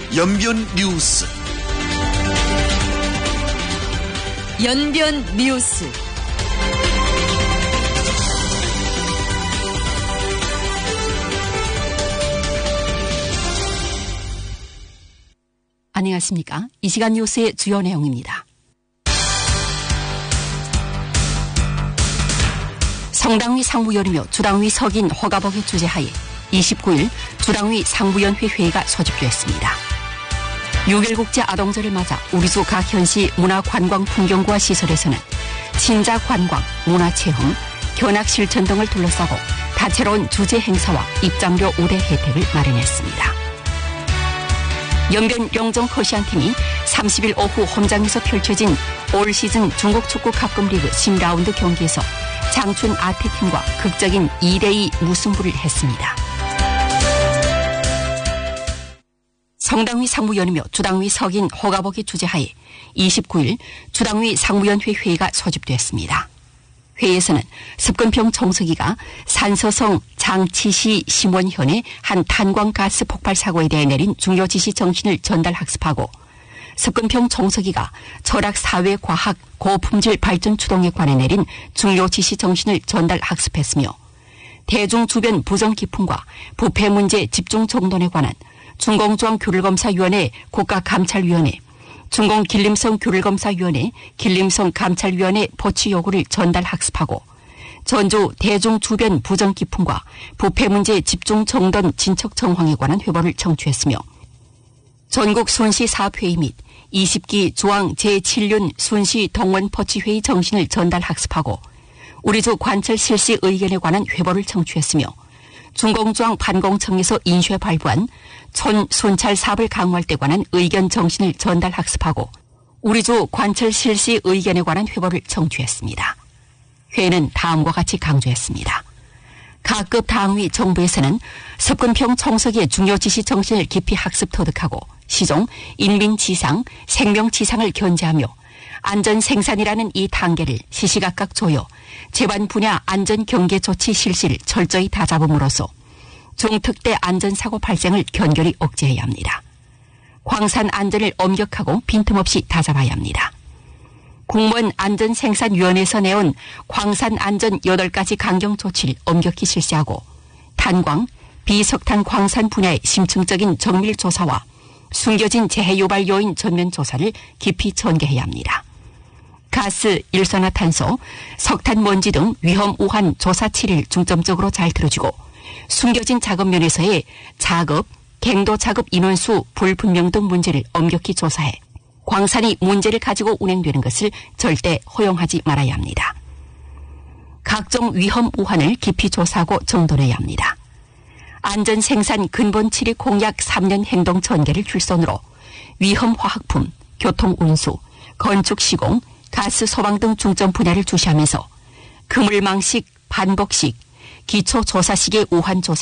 연변 뉴스. 연변 뉴스. 안녕하십니까. 이 시간 뉴스의 주요 내용입니다. 성당위 상무위원이며 주당위 석인 허가복의 주재하에 29일 주당위 상무위원회 회의가 소집되었습니다. 6.1국제 아동절을 맞아 우리주 각 현시 문화관광풍경구와 시설에서는 친자 관광, 문화체험, 견학실천 등을 둘러싸고 다채로운 주제 행사와 입장료 우대 혜택을 마련했습니다. 연변 영정 허시안팀이 30일 오후 홈장에서 펼쳐진 올 시즌 중국 축구 카프리그 10라운드 경기에서 장춘 아태팀과 극적인 2대2 무승부를 했습니다. 성당위 상무위원이며 주당위 석인 허가복의 주재하에 29일 주당위 상무위원회 회의가 소집됐습니다. 회의에서는 습근평 총서기가 산서성 장치시 심원현의 한 탄광가스 폭발 사고에 대해 내린 중요 지시 정신을 전달 학습하고 습근평 총서기가 철학 사회과학 고품질 발전 추동에 관해 내린 중요 지시 정신을 전달 학습했으며 대중 주변 부정 기품과 부패 문제 집중 정돈에 관한 중공중앙교류검사위원회 국가감찰위원회, 중공길림성교류검사위원회, 길림성감찰위원회 보치 요구를 전달 학습하고 전주 대중 주변 부정 기품과 부패 문제 집중 정돈 진척 정황에 관한 회보를 청취했으며 전국 순시 사업회의 및 20기 조항 제7륜 순시 동원 포치회의 정신을 전달 학습하고 우리주 관철 실시 의견에 관한 회보를 청취했으며 중공중앙 반공청에서 인쇄 발부한 촌 순찰 사업을 강화할 때 관한 의견 정신을 전달 학습하고 우리주 관철 실시 의견에 관한 회보를 청취했습니다. 회의는 다음과 같이 강조했습니다. 각급 당위 정부에서는 습근평 총서기의 중요 지시 정신을 깊이 학습 터득하고 시종, 인민지상, 생명지상을 견제하며 안전생산이라는 이 단계를 시시각각 조여 제반 분야 안전경계 조치 실시를 철저히 다잡음으로써 중특대 안전사고 발생을 견결히 억제해야 합니다. 광산 안전을 엄격하고 빈틈없이 다잡아야 합니다. 공무원 안전생산위원회에서 내온 광산안전 8가지 강경 조치를 엄격히 실시하고 탄광, 비석탄 광산 분야의 심층적인 정밀조사와 숨겨진 재해 유발 요인 전면 조사를 깊이 전개해야 합니다. 가스, 일산화탄소, 석탄 먼지 등 위험 우한 조사 처리를 중점적으로 잘 들어주고 숨겨진 작업 면에서의 작업, 갱도 작업 인원수 불분명 등 문제를 엄격히 조사해 광산이 문제를 가지고 운행되는 것을 절대 허용하지 말아야 합니다. 각종 위험 우한을 깊이 조사하고 정돈해야 합니다. 안전생산 근본 7위 공약 3년 행동 전개를 출선으로 위험 화학품, 교통운수, 건축시공, 가스 소방 등 중점 분야를 주시하면서 그물망식, 반복식, 기초조사식의 우한 조사